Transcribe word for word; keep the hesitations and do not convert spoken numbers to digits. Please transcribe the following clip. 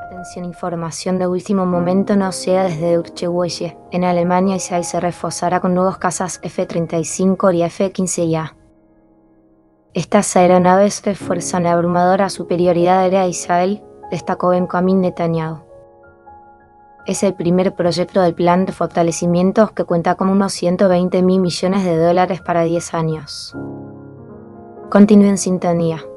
Atención, información de último momento nos llega desde Deutsche Welle. En Alemania, Israel se reforzará con nuevos cazas F treinta y cinco y F quince A. Estas aeronaves refuerzan la abrumadora superioridad aérea de Israel, destacó Benjamin Netanyahu. Es el primer proyecto del plan de fortalecimiento que cuenta con unos ciento veinte mil millones de dólares para diez años. Continúe en sintonía.